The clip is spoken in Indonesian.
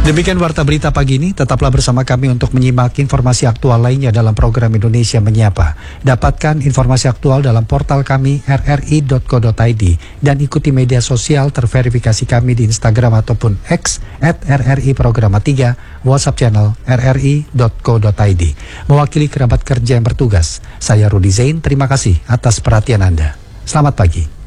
Demikian Warta Berita pagi ini. Tetaplah bersama kami untuk menyimak informasi aktual lainnya dalam program Indonesia Menyapa. Dapatkan informasi aktual dalam portal kami rri.co.id dan ikuti media sosial terverifikasi kami di Instagram ataupun X @RRI Programa 3, WhatsApp channel rri.co.id. Mewakili kerabat kerja yang bertugas, saya Rudi Zain, terima kasih atas perhatian Anda. Selamat pagi.